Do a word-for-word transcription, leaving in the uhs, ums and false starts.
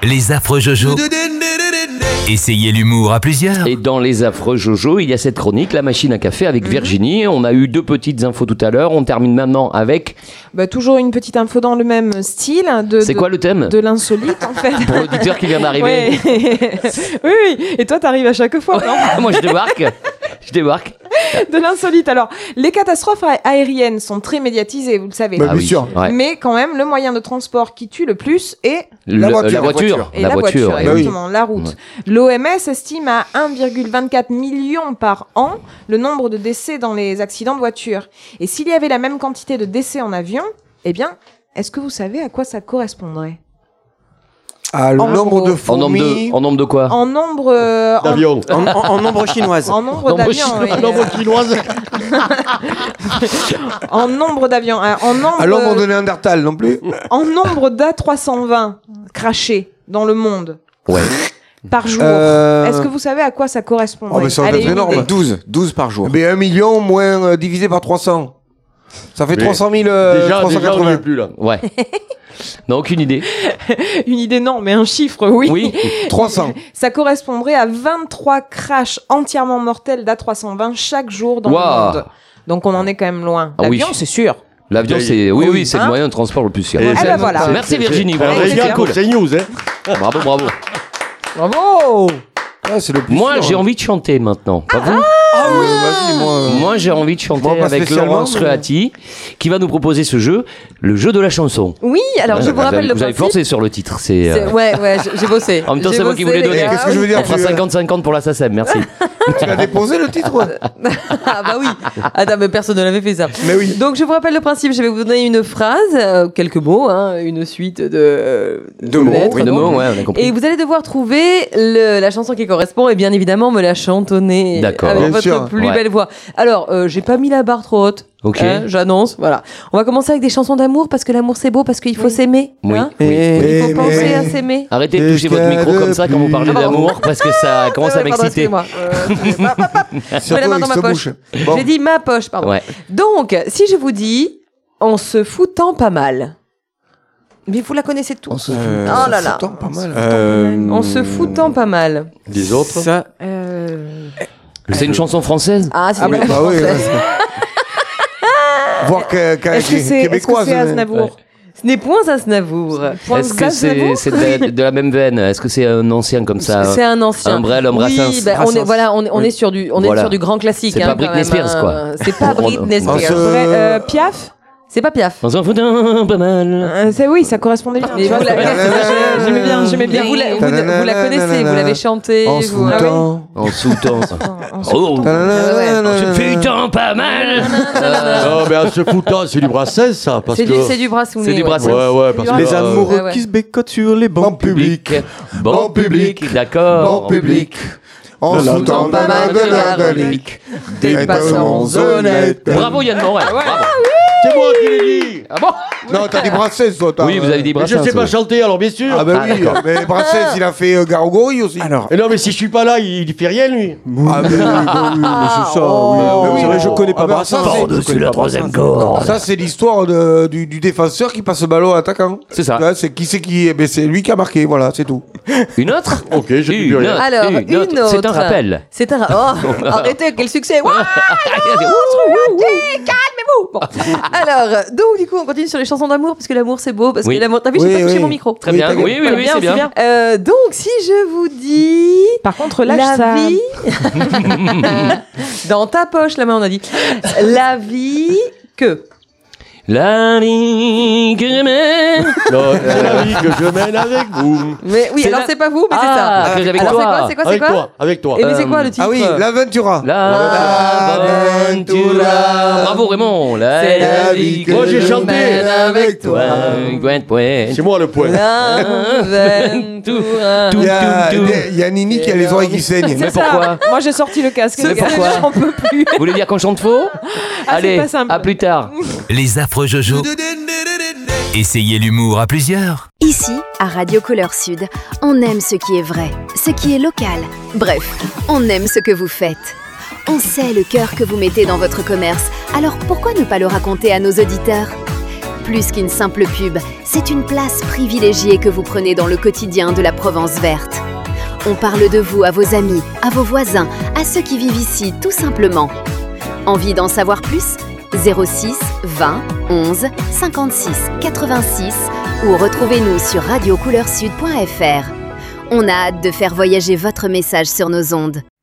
Les affreux Jojo. Essayez l'humour à plusieurs. Et dans les affreux Jojo, il y a cette chronique, la machine à café avec Virginie. On a eu deux petites infos tout à l'heure. On termine maintenant avec... Bah, toujours une petite info dans le même style. De, C'est de, quoi le thème ? De l'insolite, en fait. Pour l'auditeur qui vient d'arriver. Ouais. Oui, oui. Et toi, t'arrives à chaque fois, non ? Moi, je débarque. Je débarque. De l'insolite. Alors, les catastrophes aériennes sont très médiatisées, vous le savez. Bah, Ah bien oui. sûr. Ouais. Mais quand même, le moyen de transport qui tue le plus est... Le- La voiture. La voiture. Et la, voiture, Bah exactement, la route. L'O M S estime à un virgule vingt-quatre million par an le nombre de décès dans les accidents de voiture. Et s'il y avait la même quantité de décès en avion, eh bien, est-ce que vous savez à quoi ça correspondrait ? Ah, le En nombre de En nombre fourmis. de, en nombre de quoi ? En nombre... euh, en, D'avion. En, en- en nombre chinoise. en nombre Nombre d'avions. chinois, oui. Nombre chinoise. En nombre d'avions. hein, En nombre, À l'ombre de Néandertal non plus. en nombre d'A trois cent vingt crachés dans le monde Ouais. par jour. Euh, Est-ce que vous savez à quoi ça correspondrait ? Oh, mais ça va Allez, être une énorme. idée. douze. douze par jour. Mais un million moins euh, divisé par trois cents. Ça fait Mais trois cent mille. euh, Déjà, déjà, on n'y trois cent quatre-vingts. est plus là. Ouais. Non, aucune idée. Une idée, non, mais un chiffre, oui. Oui. trois cents. Ça correspondrait à vingt-trois crashs entièrement mortels d'A trois cent vingt chaque jour dans Wow. le monde. Donc on en est quand même loin. Ah oui. L'avion, c'est sûr. L'avion, Et- c'est... Oui, oui, c'est Hein le moyen de transport le plus fiable. Et Ah c'est- bah voilà. c'est- Merci c'est- Virginie. c'est- Bravo, c'est c'est bien, cool. c'est news, hein. Bravo, bravo. Bravo. Ah, c'est le plus Moi, sûr, j'ai hein. envie de chanter maintenant. Pas vous ? Ah oui, vas-y, moi. euh, Moi, j'ai envie de chanter Moi, pas avec spécialement, Laurence mais- Reati, qui va nous proposer ce jeu, le jeu de la chanson. Oui, alors je Ouais, vous rappelle avez- le Vous avez principe. forcé sur le titre. C'est, C'est- euh, Ouais, ouais, j'ai- j'ai bossé. En même temps, J'ai c'est moi qui bossé, vous l'ai les donné. gars. Qu'est-ce que je veux dire On fera tu- cinquante cinquante pour la S A C E M, merci. Tu l'as déposé le titre ouais. Ah bah oui. Attends, mais personne ne l'avait fait ça. Mais oui. Donc je vous rappelle le principe. Je vais vous donner une phrase, euh, quelques mots, hein, une suite de euh, De mots, lettres, Oui, de donc. mots, ouais, on a compris. Et vous allez devoir trouver le- la chanson qui correspond et bien évidemment me la chantonner D'accord. avec Bien votre sûr. plus Ouais. belle voix. Alors, euh, j'ai pas mis la barre trop haute. Ok. hein, j'annonce. Voilà. On va commencer avec des chansons d'amour parce que l'amour c'est beau, parce qu'il faut s'aimer. Oui. hein. Oui. Il faut Mais- penser mais- à s'aimer. Arrêtez de toucher votre micro comme ça quand vous parlez Ah, pardon. d'amour parce que ça commence Ah à ouais, pardon, m'exciter. excusez-moi. Euh, je mets la Surtout main dans avec ma cette poche. bouche. Bon. J'ai dit ma poche, pardon. Ouais. Donc, si je vous dis en se foutant pas mal. Mais vous la connaissez tous. On se Euh, Oh là là. Pourtant, pas mal. Euh, En se foutant pas mal. Les autres. Ça, Euh, C'est une chanson française. Ah, c'est Ah une bah, chanson Bah oui. française. Voir que, que, Est-ce que c'est est-ce que québécoise. c'est hein. Aznavour ? Ce n'est point Aznavour. Point Est-ce que c'est, Aznavour c'est de, de la même veine ? Est-ce que c'est un ancien comme ça C'est un ancien. Un Brel, un Oui, Brassens. bah, on est Brassens. voilà, on est, on Oui. est sur du on Voilà. est sur du grand classique. C'est hein, pas quand Britney même, Spears, hein. quoi. C'est pas On- Britney on Spears. se- Vrai, euh, Piaf ? C'est pas Piaf. On s'en fout un pas mal. Euh, c'est oui, ça correspondait bien. Mais Tu vois, vous la- c'est- J'aimais bien, j'aimais bien. Mais vous la, vous, vous la connaissez, vous l'avez chantée. En se vous- foutant. En sous-temps. En- en se Oh, Ta-da-da-da-da-da. on se fait un pas mal. Non, mais en se foutant, c'est du Brassens, ça. Parce C'est que... du, c'est du brassounet. C'est du ouais. Brassens. Ouais, ouais, parce que. les euh, amoureux ouais, ouais. qui se bécotent sur les Bon bancs publics. public. Bon public, d'accord. Bon public. En De se la foutant pas mal de la relique. Des passants honnêtes. Bravo Yann Morin. Bravo. C'est moi qui l'ai dit. Ah bon ? Non, t'as dit Brassens, toi. t'as- Oui, vous avez dit Mais Brassens. je sais pas oui. chanter, alors bien sûr. Ah, bah Ah, oui. d'accord. Mais Brassens, il a fait euh, Garogori aussi. Alors, Et non, mais si je suis pas là, il, il fait rien, lui. Ah, mais oui, bah oui, mais c'est ça. oui. Oh. Mais oui, c'est vrai, je connais pas Ah, bah, Brassens. ça, c'est- Par-dessus la troisième corde. Ça, c'est l'histoire de- du, du défenseur qui passe le ballon à l'attaquant. C'est ça. Ouais, c'est qui c'est qui eh ben, c'est lui qui a marqué, voilà, c'est tout. Une autre ? Ok, je dis plus Une rien. autre. Alors, une autre. C'est un rappel. C'est un ra- Oh, arrêtez, quel succès. Ouah, calmez-vous. Bon. Alors, donc, du coup, on continue sur les chansons d'amour, parce que l'amour, c'est beau, parce Oui. que l'amour... T'as vu, Oui, j'ai pas touché oui. mon micro. Très Oui, bien. t'as- Oui, oui, Voilà, oui, c'est bien. Euh, donc, si je vous dis... Par contre, là, la ça... vie... Dans ta poche, la main, on a dit. La vie que... La vie que j'aimais. Non, c'est la vie que je mène avec vous. Mais oui, C'est alors la- c'est pas vous, mais Ah, c'est ça. que avec Alors, toi. c'est quoi, c'est quoi, c'est Avec quoi toi, avec toi. Et mais c'est quoi le Euh, titre Ah oui, l'Aventura. L'Aventura. Bravo Raymond. La C'est la vie que Moi, j'ai je chanté. mène avec toi. Point, point, point. C'est moi le point. L'Aventura. Tout, Il y a, tout, tout. il y a Nini qui a les oreilles qui saignent. Mais C'est ça. pourquoi ? Moi, j'ai sorti le casque. Mais pourquoi ? J'en peux plus. Vous voulez dire qu'on chante faux ? Ah, c'est Allez, pas simple. à plus tard. Les affreux Jojo. Essayez l'humour à plusieurs. Ici, à Radio Couleur Sud, on aime ce qui est vrai, ce qui est local. Bref, on aime ce que vous faites. On sait le cœur que vous mettez dans votre commerce, alors pourquoi ne pas le raconter à nos auditeurs ? plus qu'une simple pub, c'est une place privilégiée que vous prenez dans le quotidien de la Provence verte. On parle de vous à vos amis, à vos voisins, à ceux qui vivent ici tout simplement. Envie d'en savoir plus ? zéro six vingt onze cinquante-six quatre-vingt-six ou retrouvez-nous sur radio couleur sud point f r. On a hâte de faire voyager votre message sur nos ondes.